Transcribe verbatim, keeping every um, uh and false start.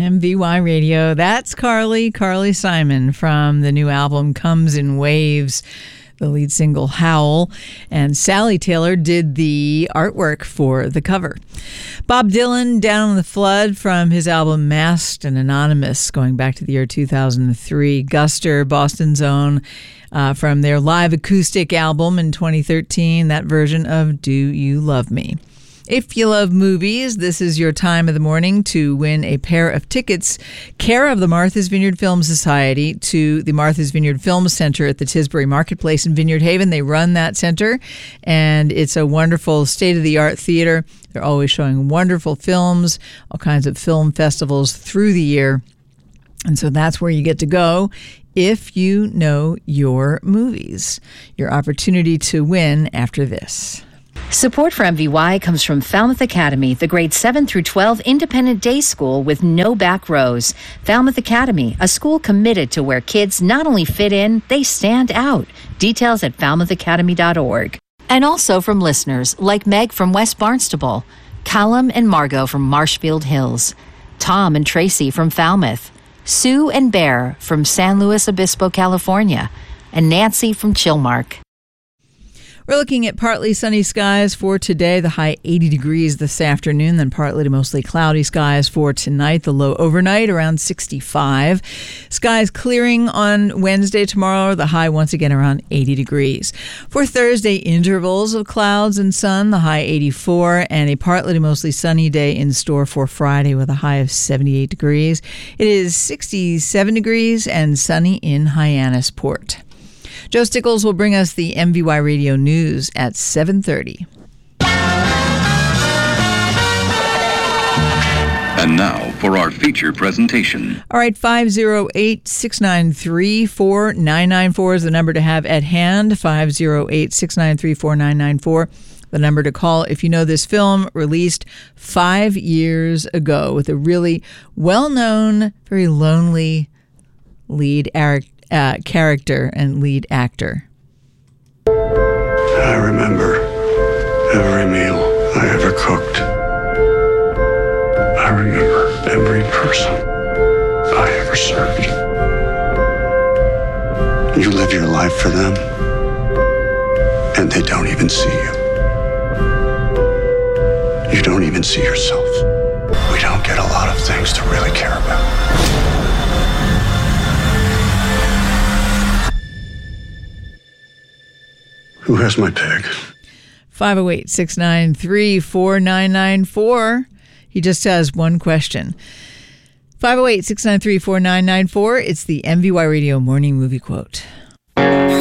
M V Y Radio. That's Carly, Carly Simon from the new album Comes in Waves, the lead single Howl. And Sally Taylor did the artwork for the cover. Bob Dylan, Down on the Flood from his album Masked and Anonymous, going back to the year two thousand three. Guster, Boston's own, uh, from their live acoustic album in twenty thirteen, that version of Do You Love Me? If you love movies, this is your time of the morning to win a pair of tickets, care of the Martha's Vineyard Film Society, to the Martha's Vineyard Film Center at the Tisbury Marketplace in Vineyard Haven. They run that center, and it's a wonderful state-of-the-art theater. They're always showing wonderful films, all kinds of film festivals through the year. And so that's where you get to go if you know your movies. Your opportunity to win after this. Support for M V Y comes from Falmouth Academy, the grade seven through twelve independent day school with no back rows. Falmouth Academy, a school committed to where kids not only fit in, they stand out. Details at falmouth academy dot org. And also from listeners like Meg from West Barnstable, Callum and Margot from Marshfield Hills, Tom and Tracy from Falmouth, Sue and Bear from San Luis Obispo, California, and Nancy from Chilmark. We're looking at partly sunny skies for today, the high eighty degrees this afternoon, then partly to mostly cloudy skies for tonight, the low overnight around sixty-five. Skies clearing on Wednesday, tomorrow, the high once again around eighty degrees. For Thursday, intervals of clouds and sun, the high eighty-four, and a partly to mostly sunny day in store for Friday with a high of seventy-eight degrees. It is sixty-seven degrees and sunny in Hyannisport. Joe Stickles will bring us the M V Y Radio News at seven thirty. And now for our feature presentation. All right, five oh eight, six nine three, four nine nine four is the number to have at hand. five oh eight, six nine three, four nine nine four, the number to call if you know this film, released five years ago with a really well-known, very lonely lead actor. Uh, character and lead actor. I remember every meal I ever cooked. I remember every person I ever served. You live your life for them, and they don't even see you. You don't even see yourself. We don't get a lot of things to really care about. Who has my pig? five oh eight, six nine three, four nine nine four. He just has one question. five oh eight, six nine three, four nine nine four. It's the M V Y Radio Morning Movie Quote.